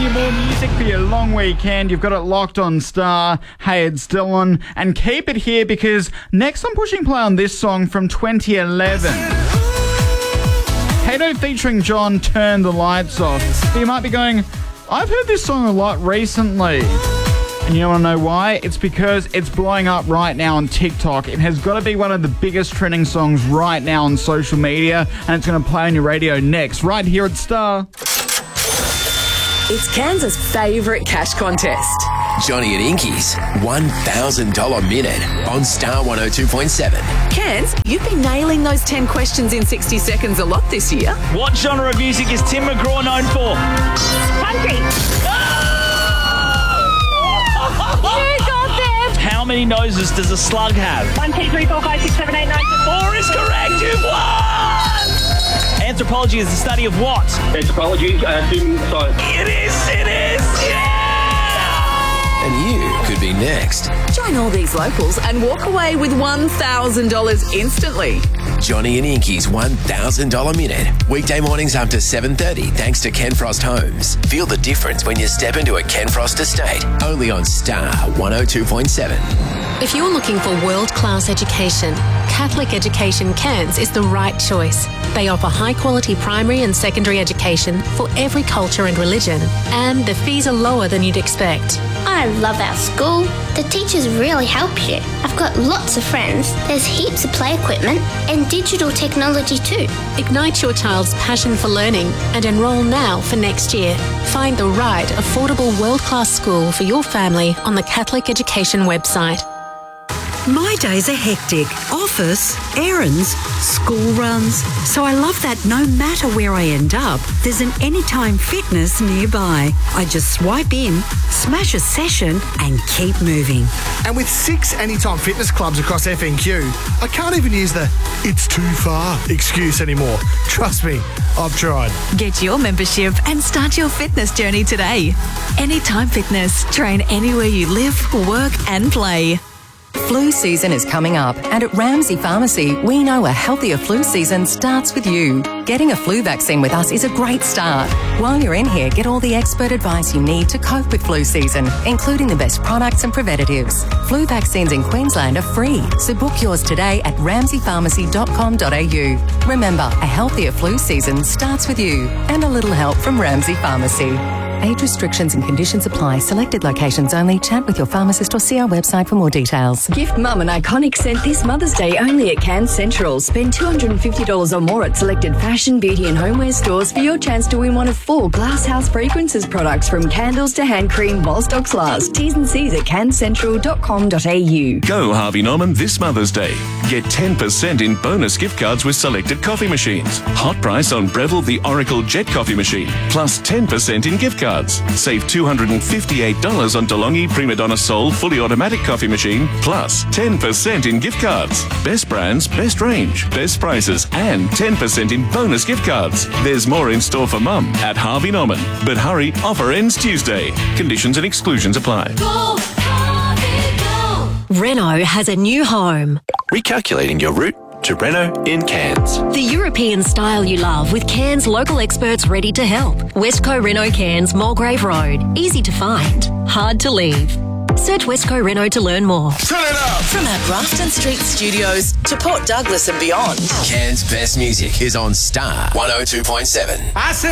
you more music for your long weekend. You've got it locked on Star. Hey, it's Dylan. And keep it here because next I'm pushing play on this song from 2011. Hato featuring John, Turn the Lights Off. But you might be going, I've heard this song a lot recently. And you want to know why? It's because it's blowing up right now on TikTok. It has got to be one of the biggest trending songs right now on social media, and it's going to play on your radio next, right here at Star. It's Kansas' favourite cash contest. Johnny and Inky's $1,000 minute on Star 102.7. Cans, you've been nailing those 10 questions in 60 seconds a lot this year. What genre of music is Tim McGraw known for? Country. You got them! How many noses does a slug have? 1, 2, 3, 4, 5, 6, 7, 8, 9, 10. 4 is correct, you've won! Anthropology is the study of what? Anthropology, human science. It is, yeah! And you could be next. Join all these locals and walk away with $1,000 instantly. Johnny and Inky's $1,000 minute. Weekday mornings up to 7:30 thanks to Ken Frost Homes. Feel the difference when you step into a Ken Frost estate. Only on Star 102.7. If you're looking for world-class education, Catholic Education Cairns is the right choice. They offer high-quality primary and secondary education for every culture and religion, and the fees are lower than you'd expect. I love our school. The teachers really help you. I've got lots of friends. There's heaps of play equipment and digital technology too. Ignite your child's passion for learning and enrol now for next year. Find the right, affordable, world-class school for your family on the Catholic Education website. My days are hectic. Office, errands, school runs. So I love that no matter where I end up, there's an Anytime Fitness nearby. I just swipe in, smash a session and keep moving. And with 6 Anytime Fitness clubs across FNQ, I can't even use the "it's too far" excuse anymore. Trust me, I've tried. Get your membership and start your fitness journey today. Anytime Fitness. Train anywhere you live, work and play. Flu season is coming up, and at Ramsay Pharmacy, we know a healthier flu season starts with you. Getting a flu vaccine with us is a great start. While you're in here, get all the expert advice you need to cope with flu season, including the best products and preventatives. Flu vaccines in Queensland are free, so book yours today at ramsaypharmacy.com.au. Remember, a healthier flu season starts with you, and a little help from Ramsay Pharmacy. Age restrictions and conditions apply. Selected locations only. Chat with your pharmacist or see our website for more details. Gift Mum an iconic scent this Mother's Day only at Cairns Central. Spend $250 or more at selected fashion, beauty and homeware stores for your chance to win one of 4 Glasshouse Fragrances products, from candles to hand cream while stocks last. T's and C's at cairnscentral.com.au. Go Harvey Norman this Mother's Day. Get 10% in bonus gift cards with selected coffee machines. Hot price on Breville the Oracle Jet coffee machine, plus 10% in gift cards. Save $258 on DeLonghi Prima Donna Soul fully automatic coffee machine, plus 10% in gift cards. Best brands, best range, best prices, and 10% in bonus gift cards. There's more in store for Mum at Harvey Norman. But hurry, offer ends Tuesday. Conditions and exclusions apply. Go, Harvey, go. Renault has a new home. Recalculating your route to Renault in Cairns. The European style you love, with Cairns local experts ready to help. Westco Renault Cairns, Mulgrave Road. Easy to find, hard to leave. Search Westco Renault to learn more. Turn it up! From our Grafton Street studios to Port Douglas and beyond. Cairns' best music is on Star 102.7. I said